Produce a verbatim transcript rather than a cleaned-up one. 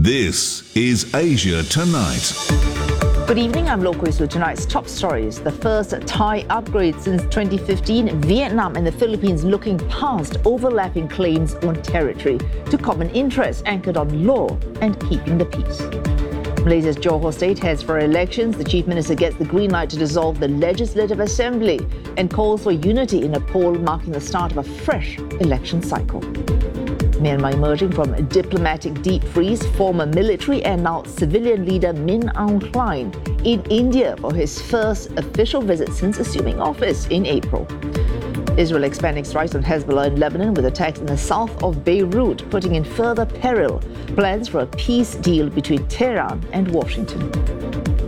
This is Asia Tonight. Good evening, I'm Lo Kui Su. Tonight's top stories. The first Thai upgrade since twenty fifteen, Vietnam and the Philippines looking past overlapping claims on territory to common interests anchored on law and keeping the peace. Malaysia's Johor State heads for elections. The Chief Minister gets the green light to dissolve the Legislative Assembly and calls for unity in a poll marking the start of a fresh election cycle. Myanmar emerging from a diplomatic deep freeze, former military and now civilian leader Min Aung Hlaing in India for his first official visit since assuming office in April. Israel expanding strikes on Hezbollah in Lebanon with attacks in the south of Beirut, putting in further peril plans for a peace deal between Tehran and Washington.